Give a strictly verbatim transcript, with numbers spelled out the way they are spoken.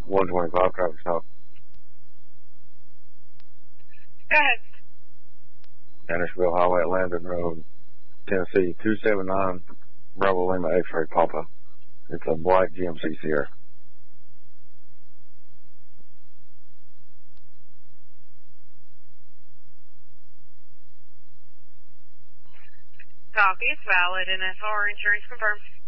one twenty-five traffic stop. Go ahead. Nashville Highway at Landon Road, Tennessee, two seven nine Bravo Lima X-ray Papa. It's a black G M C Sierra. Copy, it's valid, and F R insurance confirmed.